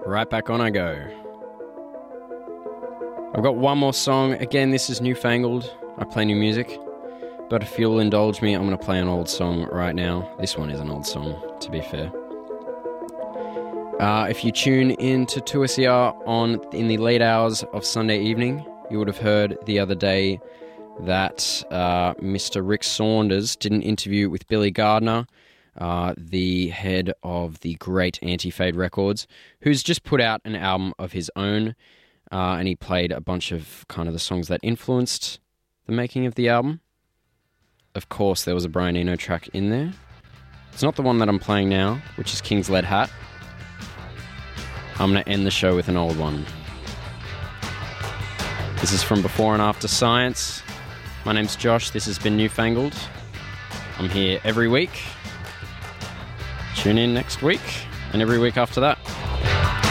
Right back on I go. I've got one more song. Again, this is Newfangled. I play new music. But if you'll indulge me, I'm going to play an old song right now. This one is an old song, to be fair. If you tune in to 2SER in the late hours of Sunday evening, you would have heard the other day that Mr. Rick Saunders did an interview with Billy Gardner, the head of the great Anti-Fade Records, who's just put out an album of his own, and he played a bunch of kind of the songs that influenced the making of the album. Of course, there was a Brian Eno track in there. It's not the one that I'm playing now, which is King's Lead Hat. I'm going to end the show with an old one. This is from Before and After Science. My name's Josh. This has been Newfangled. I'm here every week. Tune in next week and every week after that.